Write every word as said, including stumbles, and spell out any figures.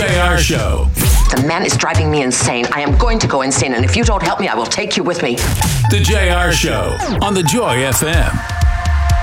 J R Show. The man is driving me insane. I am going to go insane, and if you don't help me, I will take you with me. The J R Show on the Joy F M.